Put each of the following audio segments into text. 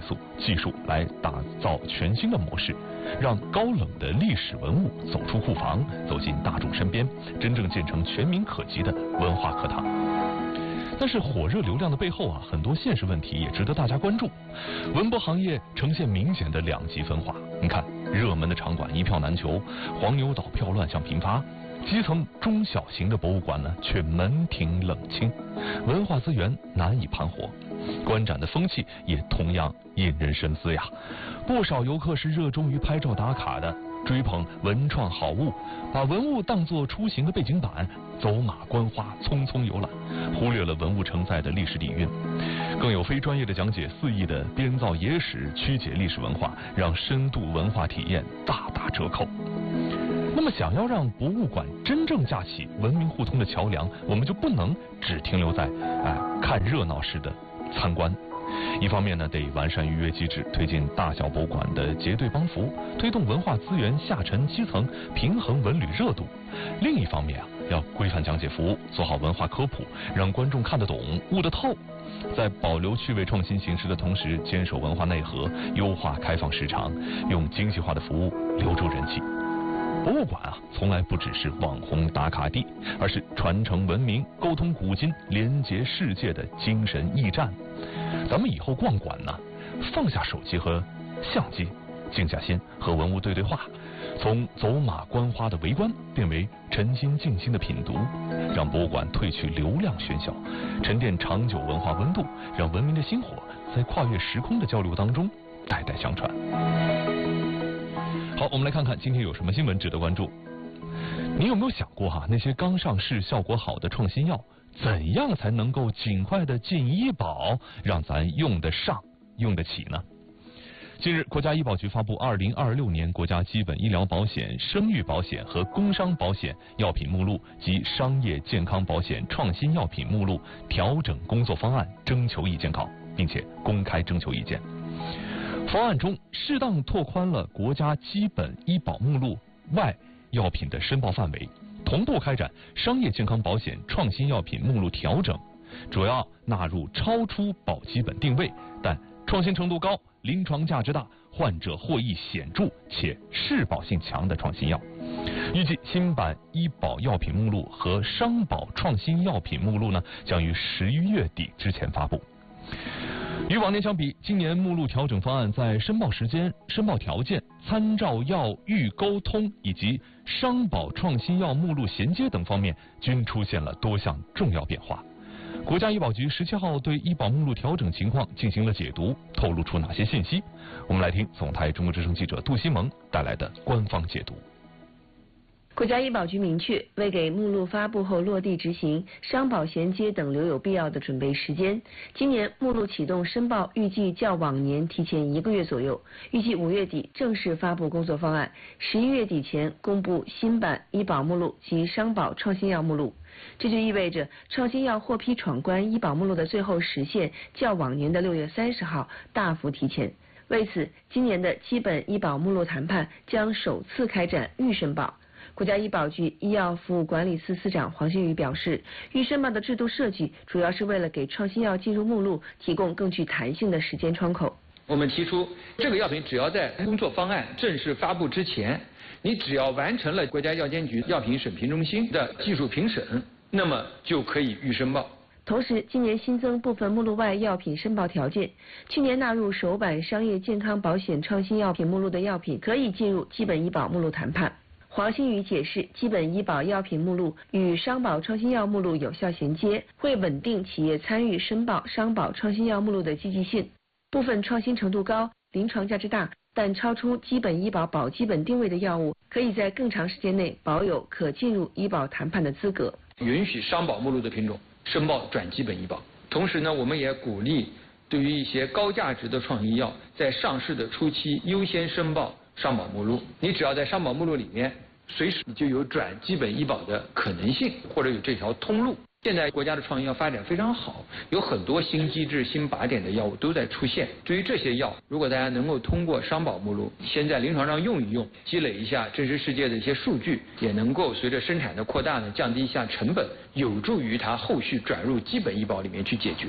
素、技术来打造全新的模式，让高冷的历史文物走出库房，走进大众身边，真正建成全民可及的文化课堂。但是火热流量的背后啊，很多现实问题也值得大家关注。文博行业呈现明显的两极分化。你看，热门的场馆一票难求，黄牛岛票乱象频发；基层中小型的博物馆呢，却门庭冷清，文化资源难以盘活。观展的风气也同样引人深思呀。不少游客是热衷于拍照打卡的，追捧文创好物，把文物当作出行的背景板，走马观花，匆匆游览，忽略了文物承载的历史底蕴。更有非专业的讲解肆意的编造野史，曲解历史文化，让深度文化体验大打折扣。那么想要让博物馆真正架起文明互通的桥梁，我们就不能只停留在看热闹式的参观。一方面呢，得完善预约机制，推进大小博物馆的结对帮扶，推动文化资源下沉基层，平衡文旅热度。另一方面啊，要规范讲解服务，做好文化科普，让观众看得懂、悟得透。在保留趣味创新形式的同时，坚守文化内核，优化开放时长，用精细化的服务留住人气。博物馆啊，从来不只是网红打卡地，而是传承文明、沟通古今、连结世界的精神驿站。咱们以后逛馆呢，放下手机和相机，静下心和文物对对话，从走马观花的围观变为沉心静心的品读，让博物馆褪去流量喧嚣，沉淀长久文化温度，让文明的薪火在跨越时空的交流当中代代相传。好，我们来看看今天有什么新闻值得关注。你有没有想过那些刚上市效果好的创新药，怎样才能够尽快的进医保，让咱用得上、用得起呢？近日，国家医保局发布2026年国家基本医疗保险、生育保险和工伤保险药品目录及商业健康保险创新药品目录调整工作方案征求意见稿，并且公开征求意见。方案中适当拓宽了国家基本医保目录外药品的申报范围，同步开展商业健康保险创新药品目录调整，主要纳入超出保基本定位但创新程度高、临床价值大、患者获益显著且适保性强的创新药。预计新版医保药品目录和商保创新药品目录呢，将于11月底之前发布。与往年相比，今年目录调整方案在申报时间、申报条件、参照药预沟通以及商保创新药目录衔接等方面均出现了多项重要变化。国家医保局17号对医保目录调整情况进行了解读，透露出哪些信息？我们来听总台中国之声记者杜西蒙带来的官方解读。 国家医保局明确，为给目录发布后落地执行、商保衔接等留有必要的准备时间，今年目录启动申报预计较往年提前1个月左右，预计5月底正式发布工作方案，11月底前公布新版医保目录及商保创新药目录。这就意味着创新药获批闯关医保目录的最后时限较往年的6月30号大幅提前。为此，今年的基本医保目录谈判将首次开展预申报。国家医保局医药服务管理司司长黄新宇表示，预申报的制度设计主要是为了给创新药进入目录提供更具弹性的时间窗口。 我们提出，这个药品只要在工作方案正式发布之前，你只要完成了国家药监局药品审评中心的技术评审，那么就可以预申报。 同时，今年新增部分目录外药品申报条件，去年纳入首版商业健康保险创新药品目录的药品可以进入基本医保目录谈判。黄新宇解释，基本医保药品目录与商保创新药目录有效衔接，会稳定企业参与申报商保创新药目录的积极性。部分创新程度高、临床价值大但超出基本医保保基本定位的药物，可以在更长时间内保有可进入医保谈判的资格。 允许商保目录的品种申报转基本医保，同时呢，我们也鼓励对于一些高价值的创新药，在上市的初期优先申报商保目录。你只要在商保目录里面，随时就有转基本医保的可能性，或者有这条通路。现在国家的创新药发展非常好，有很多新机制、新靶点的药物都在出现。对于这些药，如果大家能够通过商保目录先在临床上用一用，积累一下真实世界的一些数据，也能够随着生产的扩大呢，降低一下成本，有助于它后续转入基本医保里面去解决。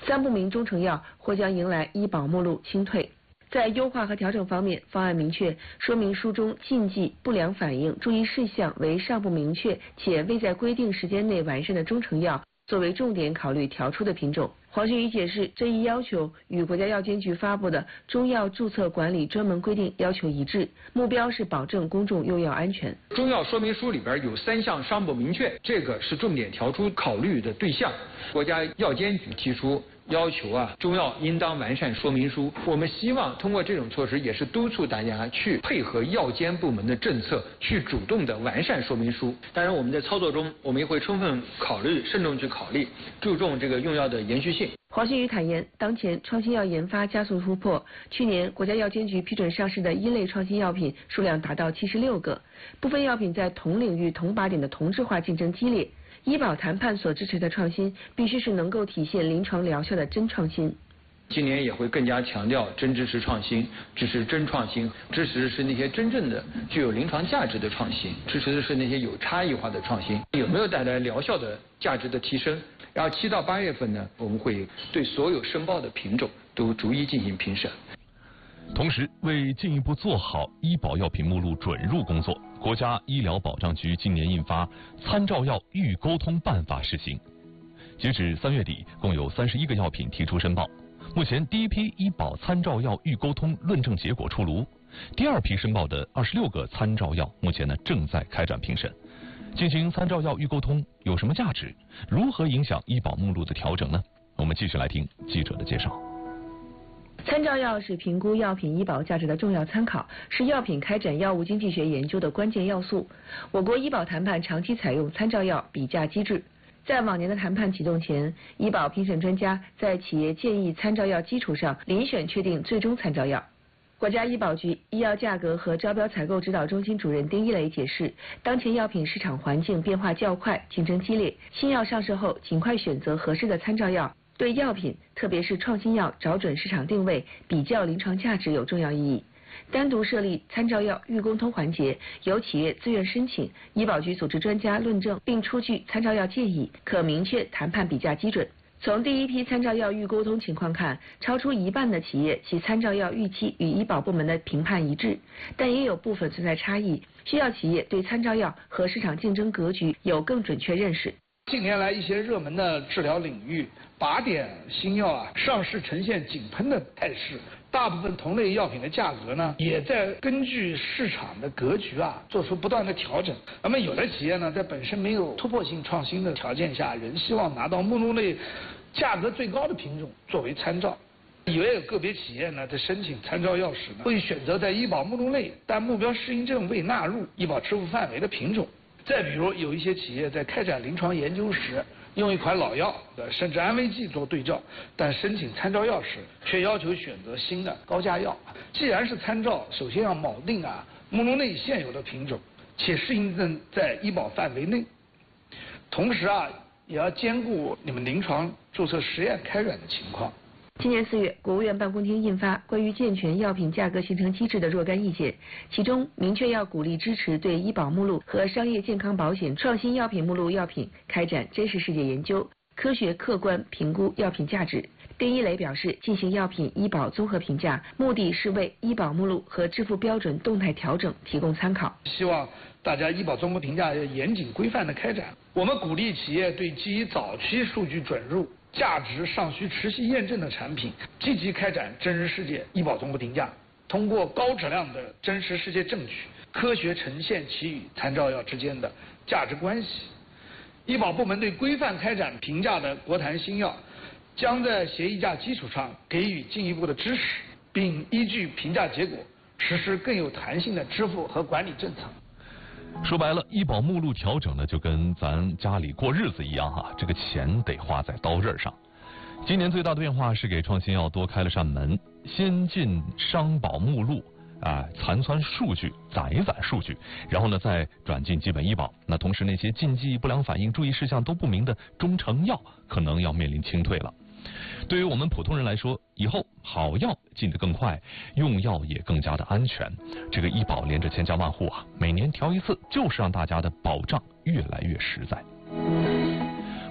3不明中成药或将迎来医保目录清退。在优化和调整方面，方案明确说明书中禁忌、不良反应、注意事项为尚不明确且未在规定时间内完善的中成药作为重点考虑调出的品种。黄学宇解释，这一要求与国家药监局发布的中药注册管理专门规定要求一致，目标是保证公众用药安全。 中药说明书里边有3项尚不明确，这个是重点调出考虑的对象。国家药监局提出要求中药应当完善说明书。我们希望通过这种措施，也是督促大家去配合药监部门的政策，去主动的完善说明书。当然，我们在操作中，我们也会充分考虑、慎重去考虑，注重这个用药的延续性。 黄学宇坦言，当前创新药研发加速突破，去年国家药监局批准上市的一类创新药品数量达到76个，部分药品在同领域同靶点的同质化竞争激烈。医保谈判所支持的创新，必须是能够体现临床疗效的真创新。 今年也会更加强调真支持创新，支持真创新，支持的是那些真正的具有临床价值的创新，支持的是那些有差异化的创新，有没有带来疗效的价值的提升。然后7到8月份呢，我们会对所有申报的品种都逐一进行评审。 同时，为进一步做好医保药品目录准入工作，国家医疗保障局今年印发《参照药预沟通办法》试行。截止3月底，共有31个药品提出申报。目前，第一批医保参照药预沟通论证结果出炉，第2批申报的26个参照药，目前正在开展评审。进行参照药预沟通有什么价值？如何影响医保目录的调整呢？我们继续来听记者的介绍。 参照药是评估药品医保价值的重要参考，是药品开展药物经济学研究的关键要素。我国医保谈判长期采用参照药比价机制。在往年的谈判启动前，医保评审专家在企业建议参照药基础上遴选确定最终参照药。国家医保局医药价格和招标采购指导中心主任丁一磊解释，当前药品市场环境变化较快，竞争激烈，新药上市后尽快选择合适的参照药，对药品特别是创新药找准市场定位、比较临床价值有重要意义。单独设立参照药预沟通环节，由企业自愿申请，医保局组织专家论证并出具参照药建议，可明确谈判比价基准。从第一批参照药预沟通情况看，超出1半的企业其参照药预期与医保部门的评判一致，但也有部分存在差异，需要企业对参照药和市场竞争格局有更准确认识。 近年来，一些热门的治疗领域靶点新药上市呈现井喷的态势，大部分同类药品的价格呢，也在根据市场的格局做出不断的调整。那么有的企业呢，在本身没有突破性创新的条件下，仍希望拿到目录内价格最高的品种作为参照。也有个别企业呢，在申请参照药时呢，会选择在医保目录内但目标适应症未纳入医保支付范围的品种。再比如，有一些企业在开展临床研究时，用一款老药甚至安慰剂做对照，但申请参照药时却要求选择新的高价药。既然是参照，首先要铆定目录内现有的品种，且适应症在医保范围内，同时也要兼顾你们临床注册实验开展的情况。 今年4月，国务院办公厅印发关于健全药品价格形成机制的若干意见，其中明确要鼓励支持对医保目录和商业健康保险创新药品目录药品开展真实世界研究，科学客观评估药品价值。丁一磊表示，进行药品医保综合评价，目的是为医保目录和支付标准动态调整提供参考。 希望大家医保综合评价要严谨规范的开展。我们鼓励企业对基于早期数据准入、价值尚需持续验证的产品，积极开展真实世界医保综合评价，通过高质量的真实世界证据，科学呈现其与参照药之间的价值关系。医保部门对规范开展评价的国谈新药，将在协议价基础上给予进一步的支持，并依据评价结果实施更有弹性的支付和管理政策。 说白了，医保目录调整呢，就跟咱家里过日子一样这个钱得花在刀刃上。今年最大的变化是给创新药多开了扇门，先进商保目录残存数据攒一攒数据，然后呢再转进基本医保。那同时那些禁忌、不良反应、注意事项都不明的中成药可能要面临清退了。对于我们普通人来说，以后好药进得更快，用药也更加的安全。这个医保连着千家万户每年调一次，就是让大家的保障越来越实在。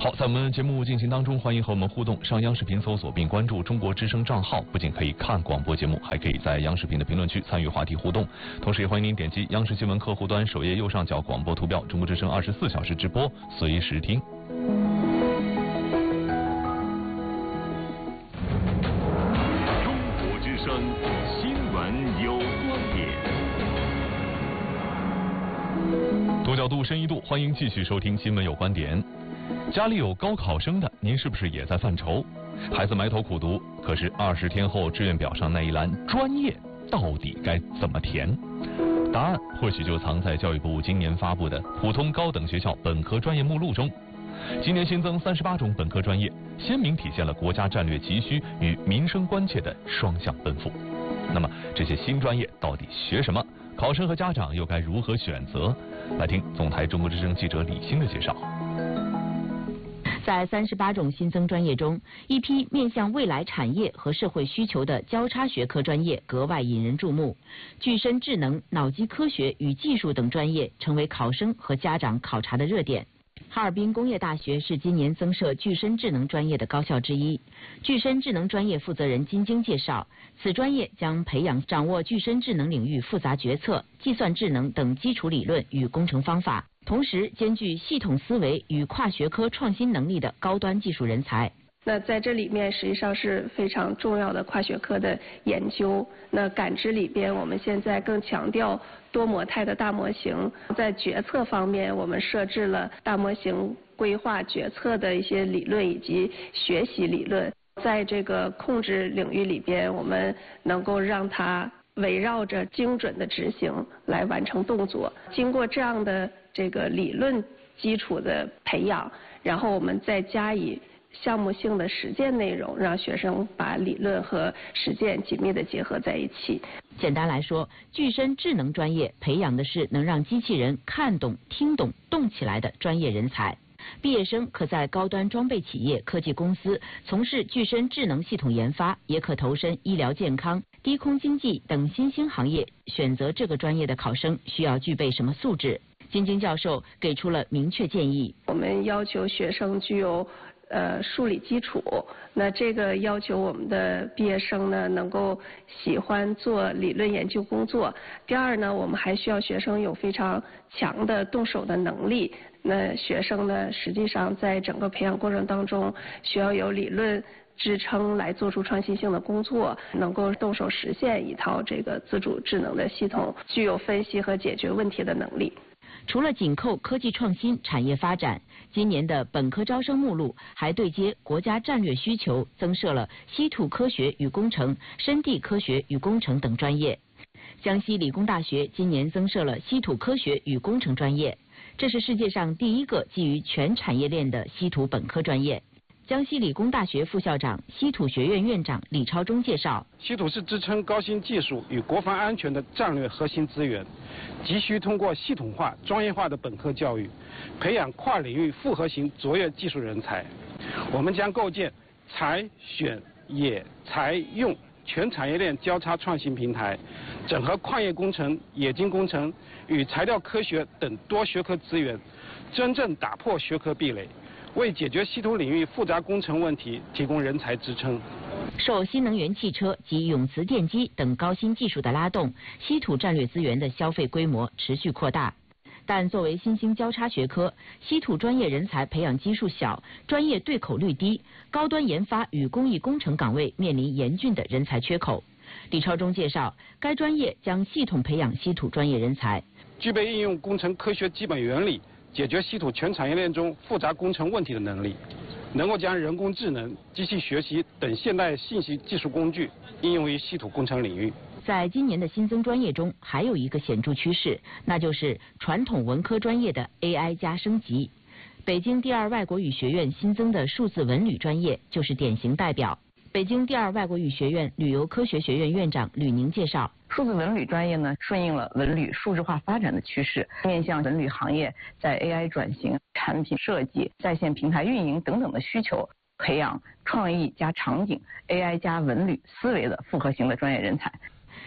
好，在我们节目进行当中，欢迎和我们互动。上央视频搜索并关注中国之声账号，不仅可以看广播节目，还可以在央视频的评论区参与话题互动。同时也欢迎您点击央视新闻客户端首页右上角广播图标，中国之声24小时直播，随时听。 中国之声新闻有观点。 多角度深一度，欢迎继续收听新闻有观点。家里有高考生的，您是不是也在犯愁？孩子埋头苦读，可是20天后志愿表上那一栏专业到底该怎么填？答案或许就藏在教育部今年发布的普通高等学校本科专业目录中。今年新增38种本科专业，鲜明体现了国家战略急需与民生关切的双向奔赴。那么这些新专业到底学什么？考生和家长又该如何选择？来听总台中国之声记者李欣的介绍。 在38种新增专业中，一批面向未来产业和社会需求的交叉学科专业格外引人注目。具身智能、脑机科学与技术等专业成为考生和家长考察的热点。哈尔滨工业大学是今年增设具身智能专业的高校之一。具身智能专业负责人金晶介绍，此专业将培养掌握具身智能领域复杂决策、计算智能等基础理论与工程方法，同时兼具系统思维与跨学科创新能力的高端技术人才。 那在这里面实际上是非常重要的跨学科的研究。那感知里边，我们现在更强调多模态的大模型。在决策方面，我们设置了大模型规划决策的一些理论以及学习理论。在这个控制领域里边，我们能够让它围绕着精准的执行来完成动作。经过这样的这个理论基础的培养，然后我们再加以项目性的实践内容，让学生把理论和实践紧密地结合在一起。 简单来说，具身智能专业培养的是能让机器人看懂、听懂、动起来的专业人才。毕业生可在高端装备企业、科技公司从事具身智能系统研发，也可投身医疗健康、低空经济等新兴行业。选择这个专业的考生需要具备什么素质？金晶教授给出了明确建议。 我们要求学生具有数理基础，那这个要求我们的毕业生呢能够喜欢做理论研究工作。第二呢，我们还需要学生有非常强的动手的能力。那学生呢，实际上在整个培养过程当中，需要有理论支撑来做出创新性的工作，能够动手实现一套这个自主智能的系统，具有分析和解决问题的能力。 除了紧扣科技创新、产业发展，今年的本科招生目录还对接国家战略需求，增设了稀土科学与工程、深地科学与工程等专业。江西理工大学今年增设了稀土科学与工程专业，这是世界上第一个基于全产业链的稀土本科专业。江西理工大学副校长、稀土学院院长李超忠介绍， 稀土是支撑高新技术与国防安全的战略核心资源，急需通过系统化、专业化的本科教育，培养跨领域复合型卓越技术人才。我们将构建采、选、冶、材、用全产业链交叉创新平台，整合矿业工程、冶金工程与材料科学等多学科资源，真正打破学科壁垒，为解决稀土领域复杂工程问题提供人才支撑。 受新能源汽车及永磁电机等高新技术的拉动，稀土战略资源的消费规模持续扩大。但作为新兴交叉学科，稀土专业人才培养基数小，专业对口率低，高端研发与工艺工程岗位面临严峻的人才缺口。李超忠介绍，该专业将系统培养稀土专业人才， 具备应用工程科学基本原理，解决稀土全产业链中复杂工程问题的能力，能够将人工智能、机器学习等现代信息技术工具应用于稀土工程领域。 在今年的新增专业中，还有一个显著趋势，那就是传统文科专业的 AI 加升级。北京第二外国语学院新增的数字文旅专业就是典型代表。北京第二外国语学院旅游科学学院院长吕宁介绍， 数字文旅专业呢，顺应了文旅数字化发展的趋势，面向文旅行业在 AI 转型、产品设计、在线平台运营等等的需求，培养创意加场景、AI 加文旅思维的复合型的专业人才。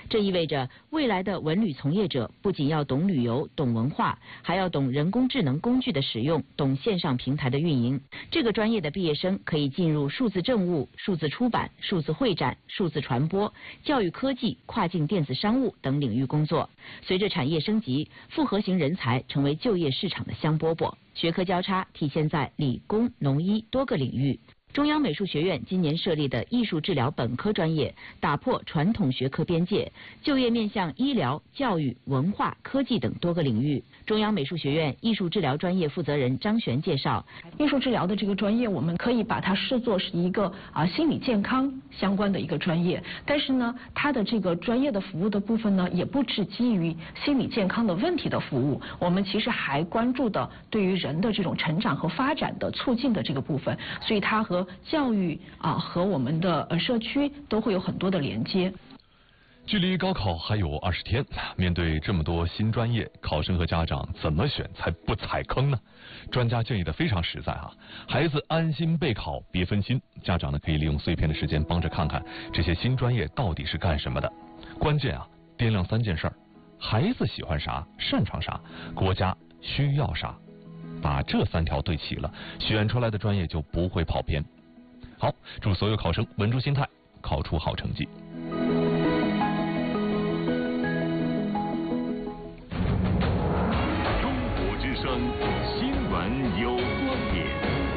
这意味着未来的文旅从业者不仅要懂旅游、懂文化，还要懂人工智能工具的使用，懂线上平台的运营。这个专业的毕业生可以进入数字政务、数字出版、数字会展、数字传播、教育科技、跨境电子商务等领域工作。随着产业升级，复合型人才成为就业市场的香饽饽。学科交叉体现在理工、农医多个领域。中央美术学院今年设立的艺术治疗本科专业，打破传统学科边界，就业面向医疗、教育、文化、科技等多个领域。中央美术学院艺术治疗专业负责人张璇介绍， 艺术治疗的这个专业，我们可以把它视作是一个心理健康相关的一个专业，但是呢，它的这个专业的服务的部分呢，也不只基于心理健康的问题的服务，我们其实还关注的对于人的这种成长和发展的促进的这个部分，所以它和教育和我们的社区都会有很多的连接。 距离高考还有20天，面对这么多新专业，考生和家长怎么选才不踩坑呢？专家建议的非常实在孩子安心备考，别分心。家长呢可以利用碎片的时间帮着看看这些新专业到底是干什么的。关键掂量3件事：孩子喜欢啥，擅长啥，国家需要啥。把这3条对齐了，选出来的专业就不会跑偏。好，祝所有考生稳住心态，考出好成绩。 中国之声新闻有观点。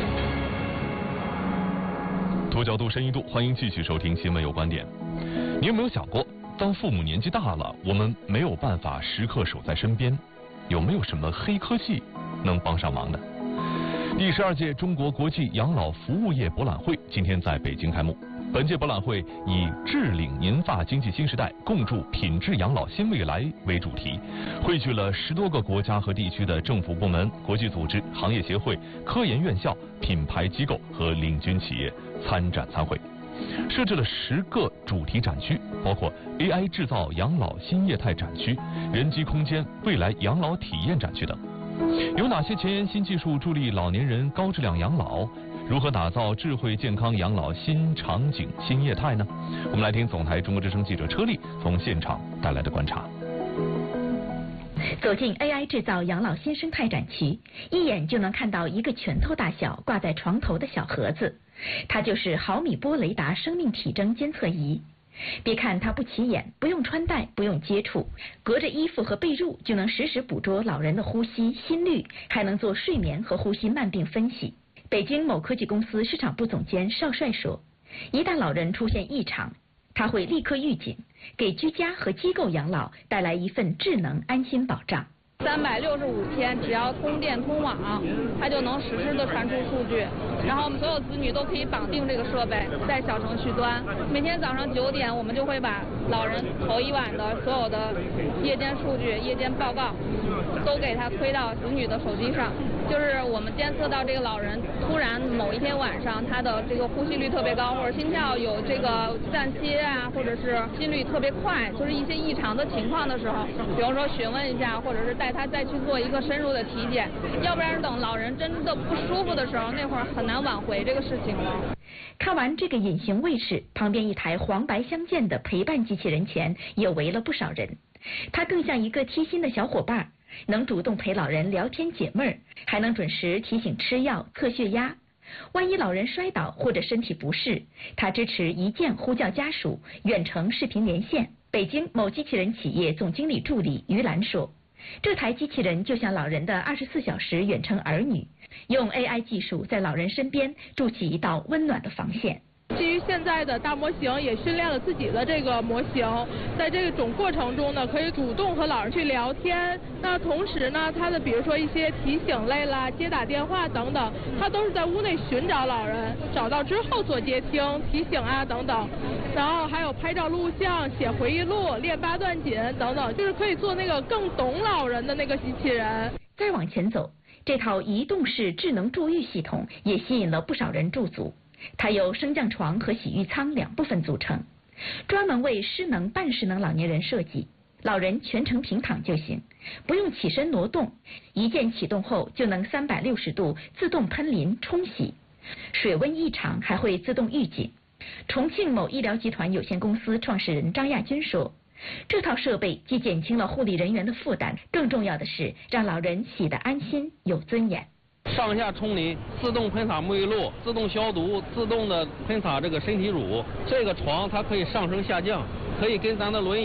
多角度、深一度，欢迎继续收听《新闻有观点》。你有没有想过，当父母年纪大了，我们没有办法时刻守在身边，有没有什么黑科技能帮上忙的？第12届中国国际养老服务业博览会今天在北京开幕。本届博览会以“致领银发经济新时代，共筑品质养老新未来”为主题，汇聚了10多个国家和地区的政府部门、国际组织、行业协会、科研院校、品牌机构和领军企业参展参会。设置了10个主题展区，包括 AI 制造养老新业态展区、人机空间未来养老体验展区等。有哪些前沿新技术助力老年人高质量养老？如何打造智慧健康养老新场景新业态呢？我们来听总台中国之声记者车丽从现场带来的观察。 走进 AI 制造养老新生态展区，一眼就能看到一个拳头大小挂在床头的小盒子，它就是毫米波雷达生命体征监测仪。别看它不起眼，不用穿戴，不用接触，隔着衣服和被褥就能实时捕捉老人的呼吸、心率，还能做睡眠和呼吸慢病分析。北京某科技公司市场部总监邵帅说，一旦老人出现异常，他会立刻预警，给居家和机构养老带来一份智能安心保障。 365天，只要通电通网，它就能实时的传出数据，然后我们所有子女都可以绑定这个设备，在小程序端，每天早上9点，我们就会把老人头一晚的所有的夜间数据、夜间报告都给他推到子女的手机上，就是我们监测到这个老人突然某一天晚上他的这个呼吸率特别高，或者心跳有这个暂歇或者是心率特别快，就是一些异常的情况的时候，比如说询问一下，或者是带他再去做一个深入的体检，要不然等老人真的不舒服的时候，那会儿很难挽回这个事情了。 看完这个隐形卫士，旁边一台黄白相间的陪伴机器人前也围了不少人。它更像一个贴心的小伙伴，能主动陪老人聊天解闷儿，还能准时提醒吃药、测血压。万一老人摔倒或者身体不适，它支持一键呼叫家属、远程视频连线。北京某机器人企业总经理助理于兰说，这台机器人就像老人的24小时远程儿女，用 AI 技术在老人身边筑起一道温暖的防线。 基于现在的大模型也训练了自己的这个模型，在这种过程中呢，可以主动和老人去聊天。那同时呢，它的比如说一些提醒类啦、接打电话等等，它都是在屋内寻找老人，找到之后做接听、提醒等等。然后还有拍照录像、写回忆录、练8段锦等等，就是可以做那个更懂老人的那个机器人。 再往前走，这套移动式智能助浴系统也吸引了不少人驻足。它由升降床和洗浴舱2部分组成，专门为失能、半失能老年人设计。老人全程平躺就行，不用起身挪动，一键启动后就能360度自动喷淋冲洗，水温异常还会自动预警。重庆某医疗集团有限公司创始人张亚军说， 这套设备既减轻了护理人员的负担，更重要的是让老人洗得安心有尊严。 上下冲淋，自动喷洒沐浴露，自动消毒，自动的喷洒这个身体乳。这个床它可以上升下降，可以跟咱的轮椅